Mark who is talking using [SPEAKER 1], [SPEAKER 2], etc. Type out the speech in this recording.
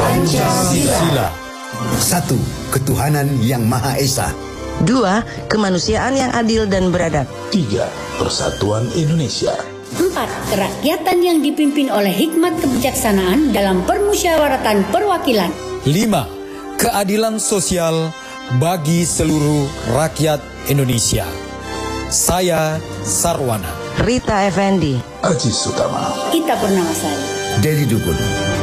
[SPEAKER 1] Pancasila.
[SPEAKER 2] 1. Ketuhanan yang Maha Esa.
[SPEAKER 3] 2. Kemanusiaan yang adil dan beradab.
[SPEAKER 1] 3. Persatuan Indonesia.
[SPEAKER 4] 4. Kerakyatan yang dipimpin oleh hikmat kebijaksanaan dalam permusyawaratan perwakilan.
[SPEAKER 5] 5. Keadilan sosial bagi seluruh rakyat Indonesia. Saya Sarwana.
[SPEAKER 3] Rita Effendi.
[SPEAKER 1] Aji Sutama.
[SPEAKER 4] Kita Purnamasari.
[SPEAKER 2] Dedi Dukun.